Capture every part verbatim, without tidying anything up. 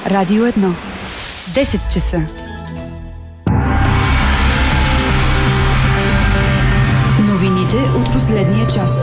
Радио едно. десет часа. Новините от последния час.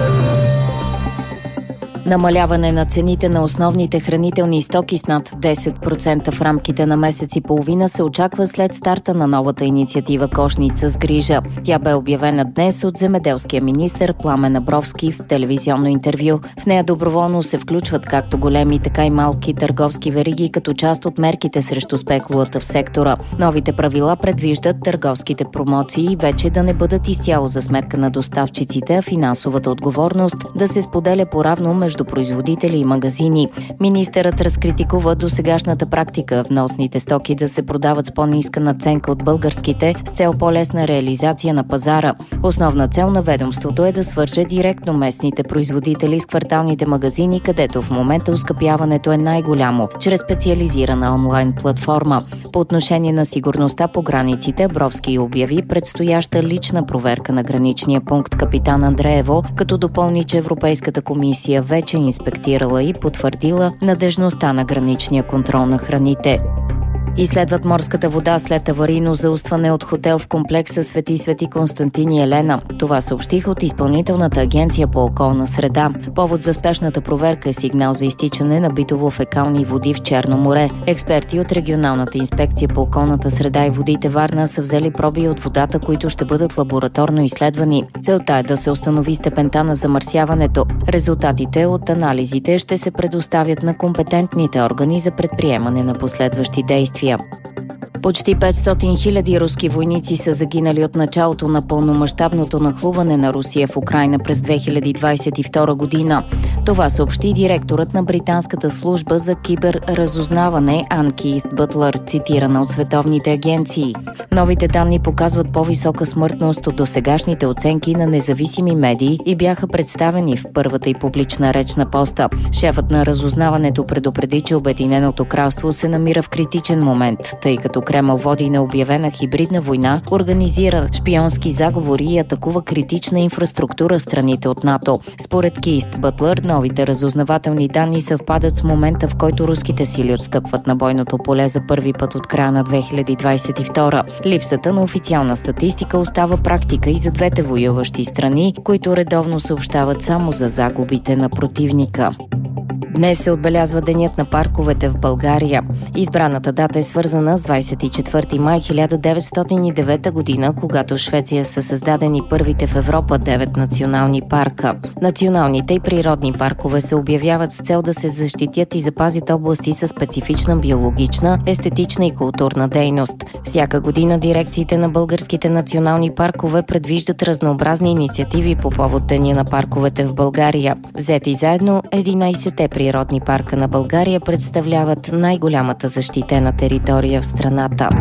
Намаляване на цените на основните хранителни стоки с над десет процента в рамките на месец и половина се очаква след старта на новата инициатива Кошница с грижа. Тя бе обявена днес от земеделския министър Пламен Абровски в телевизионно интервю. В нея доброволно се включват както големи, така и малки търговски вериги като част от мерките срещу спекулата в сектора. Новите правила предвиждат търговските промоции вече да не бъдат изцяло за сметка на доставчиците, а финансовата отговорност да се споделя поравно между производители и магазини. Министърът разкритикува досегашната практика вносните стоки да се продават с по-ниска надценка от българските с цел по-лесна реализация на пазара. Основна цел на ведомството е да свърже директно местните производители с кварталните магазини, където в момента оскъпяването е най-голямо, чрез специализирана онлайн платформа. По отношение на сигурността по границите, Абровски обяви предстояща лична проверка на граничния пункт Капитан Андреево, като допълни, че Европейската комисия вече инспектирала и потвърдила надежността на граничния контрол на храните. Изследват морската вода след аварийно заустване от хотел в комплекса Свети Свети Константин и Елена. Това съобщиха от Изпълнителната агенция по околна среда. Повод за спешната проверка е сигнал за изтичане на битово-фекални води в Черно море. Експерти от Регионалната инспекция по околната среда и водите Варна са взели проби от водата, които ще бъдат лабораторно изследвани. Целта е да се установи степента на замърсяването. Резултатите от анализите ще се предоставят на компетентните органи за предприемане на последващи действия. Почти петстотин хиляди руски войници са загинали от началото на пълномащабното нахлуване на Русия в Украйна през две хиляди двадесет и втора година. Това съобщи директорът на британската служба за киберразузнаване Анки Ист Бътлър, цитирана от световните агенции. Новите данни показват по-висока смъртност от досегашните оценки на независими медии и бяха представени в първата и публична реч на поста. Шефът на разузнаването предупреди, че Обединеното кралство се намира в критичен момент, тъй като Кремъл води необявена хибридна война, организира шпионски заговори и атакува критична инфраструктура в страните от НАТО. Според Кист Бътлър, новите разузнавателни данни съвпадат с момента, в който руските сили отстъпват на бойното поле за първи път от края на две хиляди двадесет и втора. Липсата на официална статистика остава практика и за двете воюващи страни, които редовно съобщават само за загубите на противника. Днес се отбелязва Денят на парковете в България. Избраната дата е свързана с двадесет и четвърти май хиляда деветстотин и девета година, когато в Швеция са създадени първите в Европа девет национални парка. Националните и природни паркове се обявяват с цел да се защитят и запазят области със специфична биологична, естетична и културна дейност. Всяка година дирекциите на българските национални паркове предвиждат разнообразни инициативи по повод Деня на парковете в България. Взети заедно, единадесетте природни парка на България представляват най-голямата защитена територия в страната.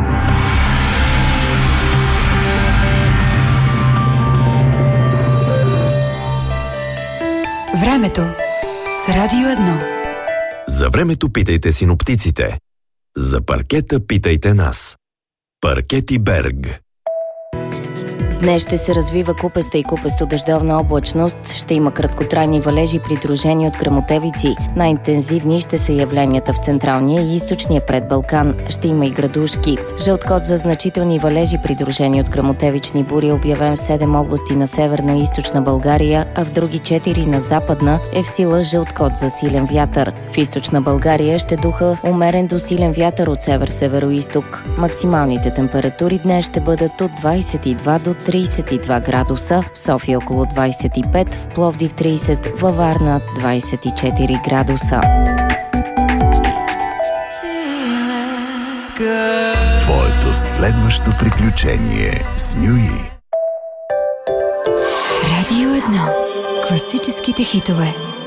Времето с Радио едно. За времето питайте синоптиците. За паркета питайте нас. Паркети Берг. Днес ще се развива купеста и купесто-дъждовна облачност, ще има краткотрайни валежи, придружени от гръмотевици. Най-интензивни ще са явленията в централния и източния предбалкан. Ще има и градушки. Жълт код за значителни валежи, придружени от гръмотевични бури, обявен в седем области на северна и източна България, а в други четири на западна е в сила жълт код за силен вятър. В източна България ще духа умерен до силен вятър от север-североизток. Максималните температури днес ще бъдат от двадесет и два до тридесет и два градуса, в София около двадесет и пет, в Пловдив тридесет, във Варна двадесет и четири градуса. Твоето следващо приключение с Мюи. Радио едно. Класическите хитове.